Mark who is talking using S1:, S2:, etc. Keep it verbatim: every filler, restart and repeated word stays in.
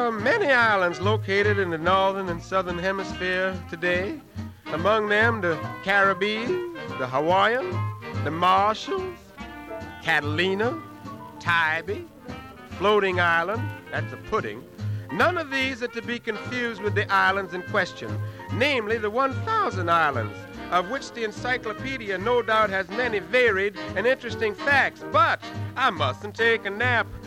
S1: are many islands located in the northern and southern hemisphere today. Among them, the Caribbean, the Hawaiian, the Marshalls, Catalina, Tybee, Floating Island, that's a pudding. None of these are to be confused with the islands in question, namely the one thousand Islands, of which the encyclopedia no doubt has many varied and interesting facts. But I mustn't take a nap.